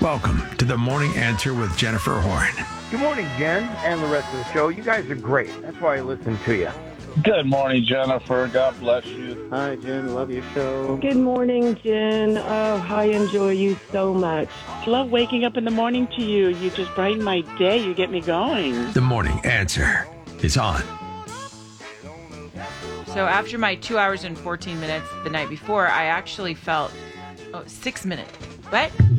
Welcome to the Morning Answer with Jennifer Horn. Good morning, Jen, and the rest of the show. You guys are great. That's why I listen to you. Good morning, Jennifer. God bless you. Hi, Jen. Love your show. Good morning, Jen. Oh, I enjoy you so much. Love waking up in the morning to you. You just brighten my day. You get me going. The Morning Answer is on. So after my 2 hours and 14 minutes the night before, I actually felt 6 minutes. What?